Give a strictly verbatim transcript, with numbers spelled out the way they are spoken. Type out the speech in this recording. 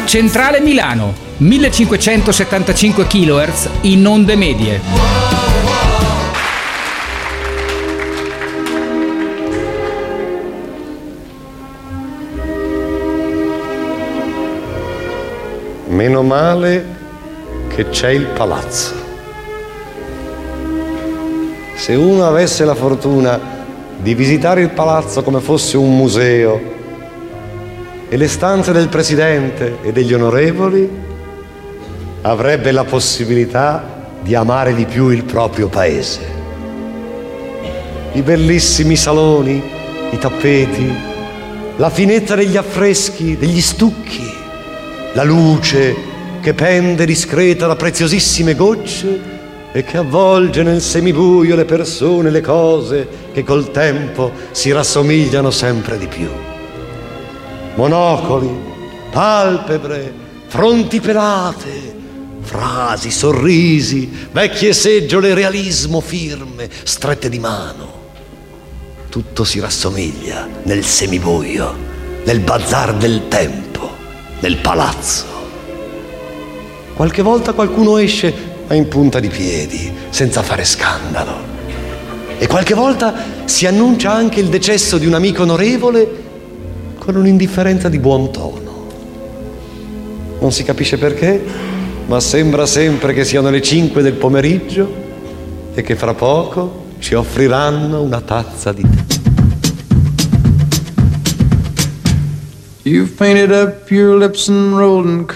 Centrale Milano, millecinquecentosettantacinque kilohertz in onde medie. Meno male che c'è il palazzo. Se uno avesse la fortuna di visitare il palazzo come fosse un museo e le stanze del presidente e degli onorevoli, avrebbe la possibilità di amare di più il proprio paese. I bellissimi saloni, i tappeti, la finezza degli affreschi, degli stucchi, la luce che pende discreta da preziosissime gocce e che avvolge nel semibuio le persone e le cose che col tempo si rassomigliano sempre di più. Monocoli, palpebre, fronti pelate, frasi, sorrisi, vecchie seggiole, realismo, firme, strette di mano. Tutto si rassomiglia nel semibuio, nel bazar del tempo, nel palazzo. Qualche volta qualcuno esce, ma in punta di piedi, senza fare scandalo. E qualche volta si annuncia anche il decesso di un amico onorevole con un'indifferenza di buon tono. Non si capisce perché, ma sembra sempre che siano le cinque del pomeriggio e che fra poco ci offriranno una tazza di tè. You've painted up your lips and rolled and